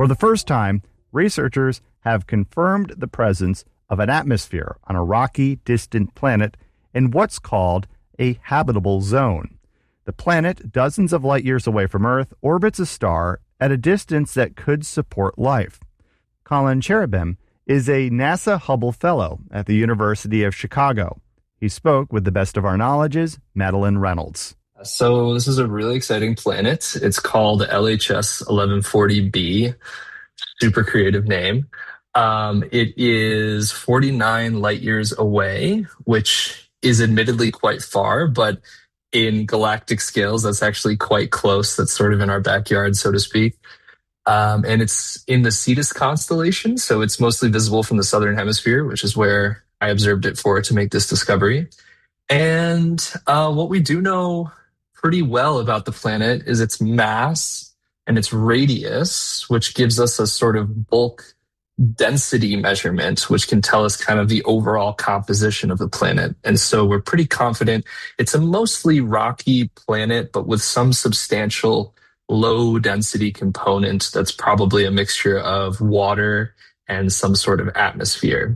For the first time, researchers have confirmed the presence of an atmosphere on a rocky, distant planet in what's called a habitable zone. The planet, dozens of light years away from Earth, orbits a star at a distance that could support life. Colin Cherubim is a NASA Hubble Fellow at the University of Chicago. He spoke with the best of our knowledge's Madeline Reynolds. So this is a really exciting planet. It's called LHS 1140b, super creative name. It is 49 light years away, which is admittedly quite far, but in galactic scales, that's actually quite close. That's sort of in our backyard, so to speak. And it's in the Cetus constellation, so it's mostly visible from the southern hemisphere, which is where I observed it for to make this discovery. And what we do know pretty well about the planet is its mass and its radius, which gives us a sort of bulk density measurement, which can tell us kind of the overall composition of the planet. And so we're pretty confident it's a mostly rocky planet, but with some substantial low density component that's probably a mixture of water and some sort of atmosphere.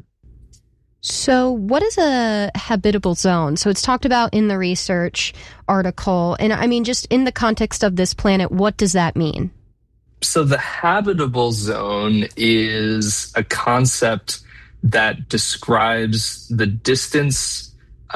So what is a habitable zone? So it's talked about in the research article. And I mean, just in the context of this planet, what does that mean? So the habitable zone is a concept that describes the distance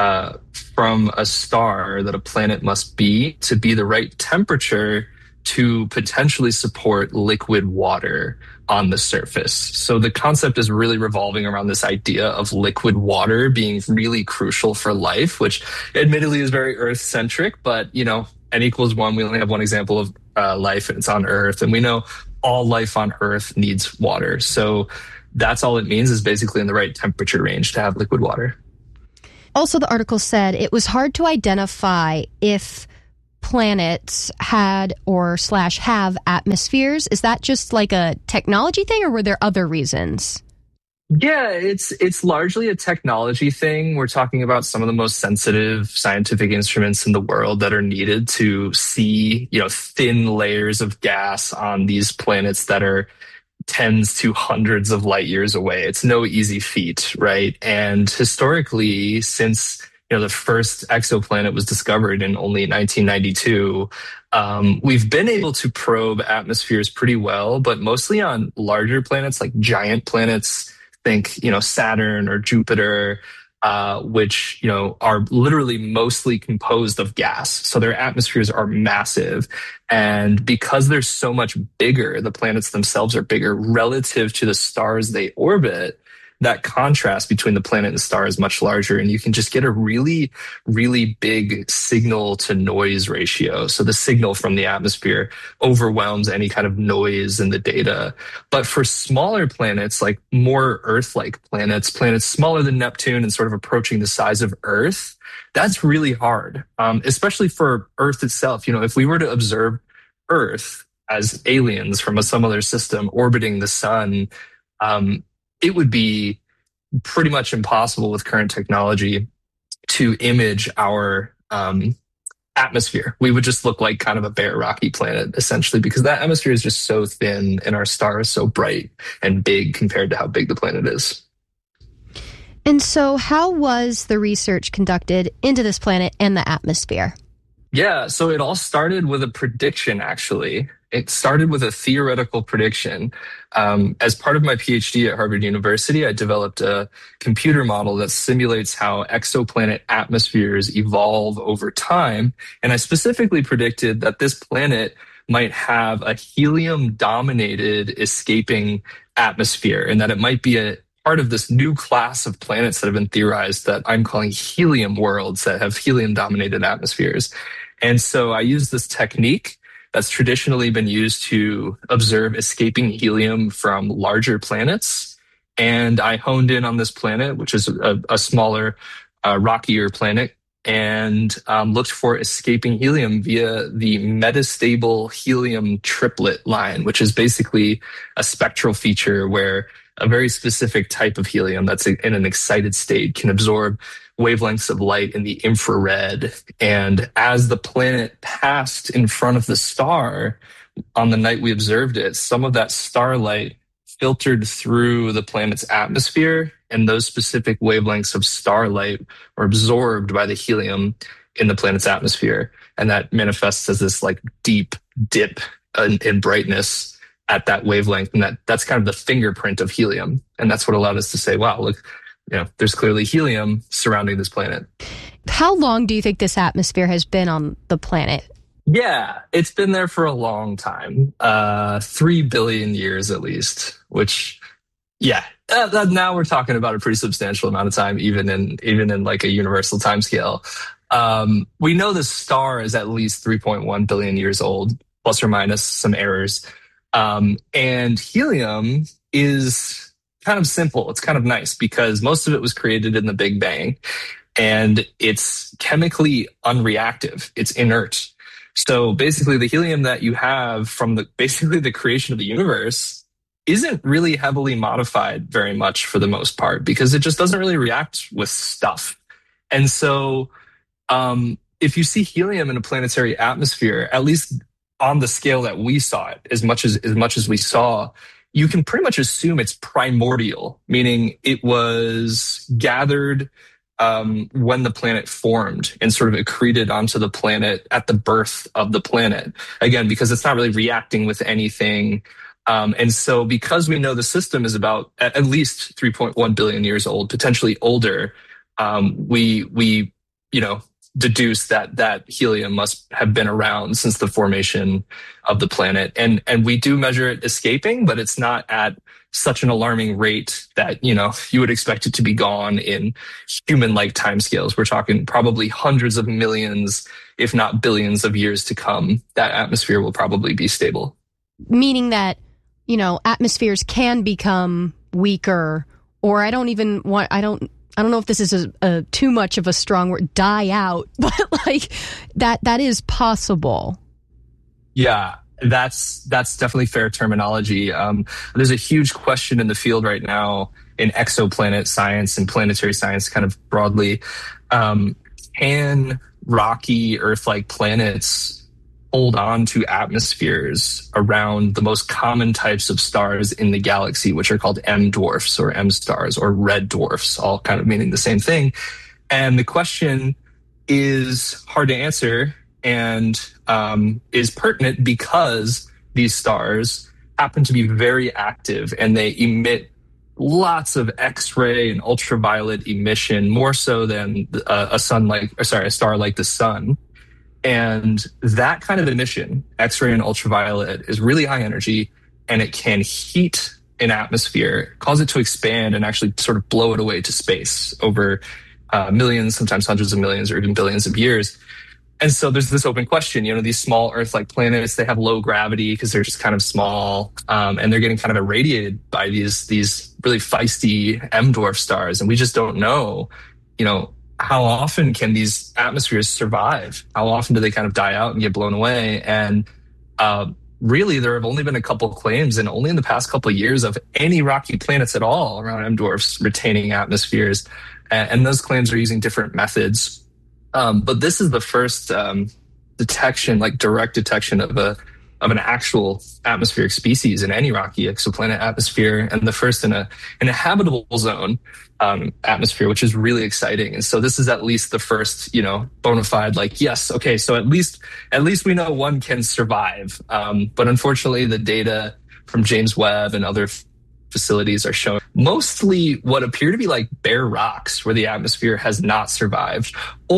from a star that a planet must be to be the right temperature to potentially support liquid water on the surface. So the concept is really revolving around this idea of liquid water being really crucial for life, which admittedly is very Earth-centric, but, you know, n equals 1, we only have one example of life, and it's on Earth. And we know all life on Earth needs water. So that's all it means, is basically in the right temperature range to have liquid water. Also, the article said it was hard to identify if planets had or / have atmospheres. Is that just like a technology thing, or were there other reasons? Yeah, it's largely a technology thing. We're talking about some of the most sensitive scientific instruments in the world that are needed to see, you know, thin layers of gas on these planets that are tens to hundreds of light years away. It's no easy feat, right? And historically, since the first exoplanet was discovered in only 1992. We've been able to probe atmospheres pretty well, but mostly on larger planets, like giant planets. Think, Saturn or Jupiter, which, are literally mostly composed of gas. So their atmospheres are massive. And because they're so much bigger, the planets themselves are bigger relative to the stars they orbit. That contrast between the planet and the star is much larger, and you can just get a really, really big signal to noise ratio. So the signal from the atmosphere overwhelms any kind of noise in the data. But for smaller planets, like more Earth-like planets smaller than Neptune and sort of approaching the size of Earth, that's really hard, especially for Earth itself. If we were to observe Earth as aliens from some other system orbiting the sun, it would be pretty much impossible with current technology to image our atmosphere. We would just look like kind of a bare rocky planet, essentially, because that atmosphere is just so thin and our star is so bright and big compared to how big the planet is. And so how was the research conducted into this planet and the atmosphere? Yeah, so it all started with a prediction, actually. It started with a theoretical prediction. As part of my PhD at Harvard University, I developed a computer model that simulates how exoplanet atmospheres evolve over time. And I specifically predicted that this planet might have a helium-dominated escaping atmosphere, and that it might be a part of this new class of planets that have been theorized that I'm calling helium worlds that have helium-dominated atmospheres. And so I used this technique that's traditionally been used to observe escaping helium from larger planets. And I honed in on this planet, which is a smaller, rockier planet, and looked for escaping helium via the metastable helium triplet line, which is basically a spectral feature where a very specific type of helium that's in an excited state can absorb wavelengths of light in the infrared. And as the planet passed in front of the star, on the night we observed it, some of that starlight filtered through the planet's atmosphere, and those specific wavelengths of starlight were absorbed by the helium in the planet's atmosphere. And that manifests as this like deep dip in brightness at that wavelength. And that's kind of the fingerprint of helium. And that's what allowed us to say, wow, look, there's clearly helium surrounding this planet. How long do you think this atmosphere has been on the planet? Yeah, it's been there for a long time, 3 billion years at least, which, now we're talking about a pretty substantial amount of time, even in like a universal timescale. We know the star is at least 3.1 billion years old, plus or minus some errors. And helium is kind of simple. It's kind of nice because most of it was created in the Big Bang, and it's chemically unreactive. It's inert. So basically the helium that you have from the creation of the universe isn't really heavily modified very much for the most part because it just doesn't really react with stuff. And so if you see helium in a planetary atmosphere, at least on the scale that we saw it, as much as we saw, you can pretty much assume it's primordial, meaning it was gathered when the planet formed and sort of accreted onto the planet at the birth of the planet. Again, because it's not really reacting with anything. And so because we know the system is about at least 3.1 billion years old, potentially older, we deduce that helium must have been around since the formation of the planet. And we do measure it escaping, but it's not at such an alarming rate that, you would expect it to be gone in human-like timescales. We're talking probably hundreds of millions, if not billions of years to come. That atmosphere will probably be stable. Meaning that, atmospheres can become weaker, or I don't know if this is a too much of a strong word, die out, but like that is possible. Yeah, that's definitely fair terminology. There's a huge question in the field right now in exoplanet science and planetary science kind of broadly. Can rocky Earth-like planets hold on to atmospheres around the most common types of stars in the galaxy, which are called M dwarfs or M stars or red dwarfs, all kind of meaning the same thing? And the question is hard to answer and is pertinent because these stars happen to be very active and they emit lots of X-ray and ultraviolet emission, more so than a star like the sun. And that kind of emission, X-ray and ultraviolet, is really high energy, and it can heat an atmosphere, cause it to expand, and actually sort of blow it away to space over millions, sometimes hundreds of millions, or even billions of years. And so there's this open question, these small Earth-like planets, they have low gravity because they're just kind of small, and they're getting kind of irradiated by these really feisty M-dwarf stars. And we just don't know, how often can these atmospheres survive? How often do they kind of die out and get blown away? And really, there have only been a couple claims, and only in the past couple of years, of any rocky planets at all around M-dwarfs retaining atmospheres. And those claims are using different methods. But this is the first detection, like direct detection of an actual atmospheric species in any rocky exoplanet atmosphere, and the first in a habitable zone atmosphere, which is really exciting. And so this is at least the first, bona fide, like, yes, okay, so at least we know one can survive. But unfortunately, the data from James Webb and other facilities are showing mostly what appear to be like bare rocks where the atmosphere has not survived,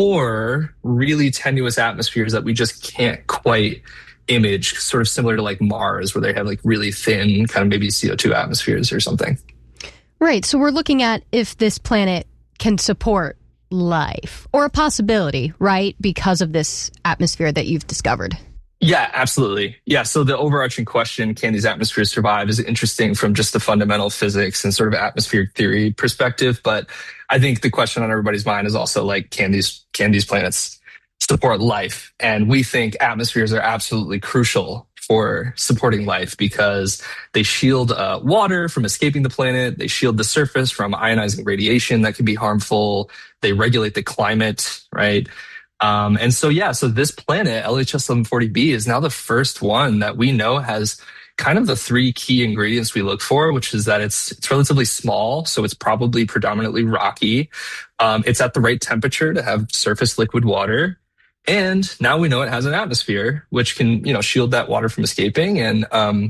or really tenuous atmospheres that we just can't quite image, sort of similar to like Mars, where they have like really thin kind of maybe CO2 atmospheres or something. Right. So we're looking at if this planet can support life, or a possibility, right? Because of this atmosphere that you've discovered. Yeah, absolutely. Yeah. So the overarching question, can these atmospheres survive, is interesting from just the fundamental physics and sort of atmospheric theory perspective. But I think the question on everybody's mind is also like, can these planets support life? And we think atmospheres are absolutely crucial for supporting life because they shield water from escaping the planet. They shield the surface from ionizing radiation that can be harmful. They regulate the climate, right? So this planet, LHS 1140b, is now the first one that we know has kind of the three key ingredients we look for, which is that it's relatively small, so it's probably predominantly rocky. It's at the right temperature to have surface liquid water. And now we know it has an atmosphere, which can, shield that water from escaping and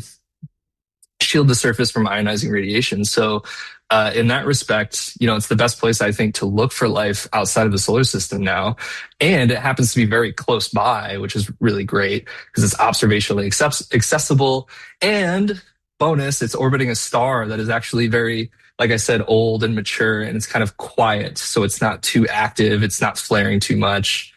shield the surface from ionizing radiation. So in that respect, it's the best place, I think, to look for life outside of the solar system now. And it happens to be very close by, which is really great because it's observationally accessible. And bonus, it's orbiting a star that is actually very, like I said, old and mature, and it's kind of quiet. So it's not too active. It's not flaring too much.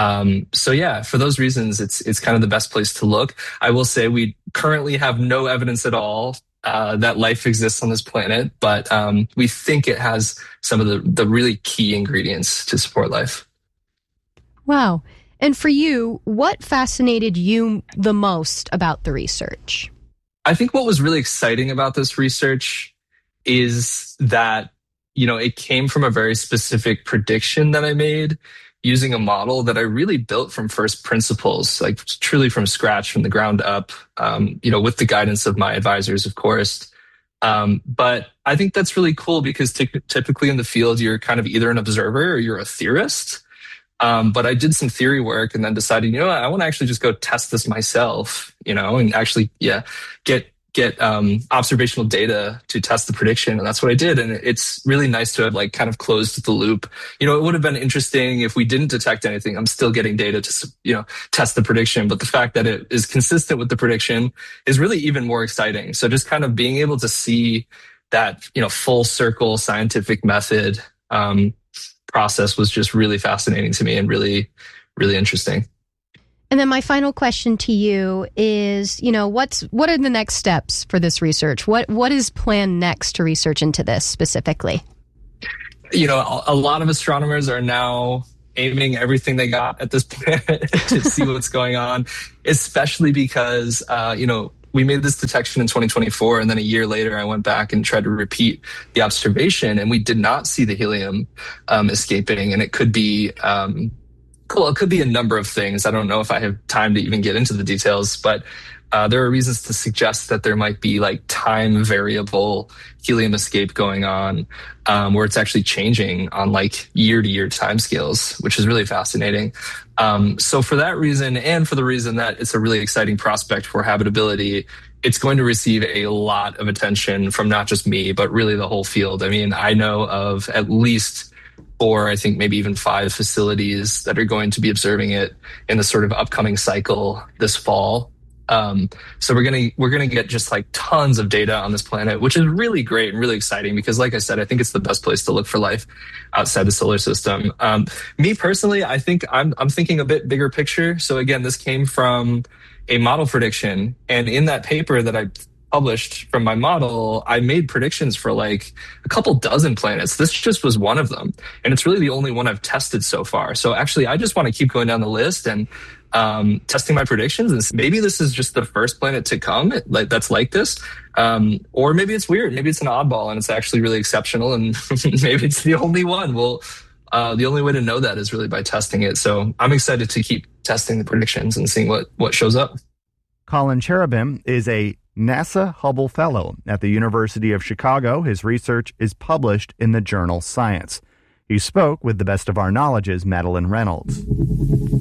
For those reasons, it's kind of the best place to look. I will say we currently have no evidence at all that life exists on this planet, but we think it has some of the really key ingredients to support life. Wow. And for you, what fascinated you the most about the research? I think what was really exciting about this research is that, it came from a very specific prediction that I made using a model that I really built from first principles, like truly from scratch, from the ground up, with the guidance of my advisors, of course. But I think that's really cool because typically in the field, you're kind of either an observer or you're a theorist. But I did some theory work and then decided, I want to actually just go test this myself, and actually, get observational data to test the prediction. And that's what I did. And it's really nice to have kind of closed the loop. It would have been interesting if we didn't detect anything. I'm still getting data to, test the prediction. But the fact that it is consistent with the prediction is really even more exciting. So just kind of being able to see that, full circle scientific method process was just really fascinating to me and really, really interesting. And then my final question to you is, what are the next steps for this research? What is planned next to research into this specifically? A lot of astronomers are now aiming everything they got at this planet to see what's going on, especially because, we made this detection in 2024, and then a year later, I went back and tried to repeat the observation, and we did not see the helium escaping, and it could be cool. It could be a number of things. I don't know if I have time to even get into the details, but there are reasons to suggest that there might be time variable helium escape going on, where it's actually changing on year-to-year timescales, which is really fascinating. So for that reason, and for the reason that it's a really exciting prospect for habitability, it's going to receive a lot of attention from not just me, but really the whole field. I mean, I know of at least 4, I think maybe even 5 facilities that are going to be observing it in the sort of upcoming cycle this fall. So we're gonna get just tons of data on this planet, which is really great and really exciting because, like I said, I think it's the best place to look for life outside the solar system. Me personally, I think I'm thinking a bit bigger picture. So again, this came from a model prediction, and in that paper that I published from my model, I made predictions for a couple dozen planets. This just was one of them. And it's really the only one I've tested so far. So actually, I just want to keep going down the list and testing my predictions. And maybe this is just the first planet to come that's like this. Or maybe it's weird. Maybe it's an oddball and it's actually really exceptional. And maybe it's the only one. Well, the only way to know that is really by testing it. So I'm excited to keep testing the predictions and seeing what shows up. Colin Cherubim is a NASA Hubble Fellow at the University of Chicago. His research is published in the journal Science. He spoke with the best of our knowledge's Madeline Reynolds.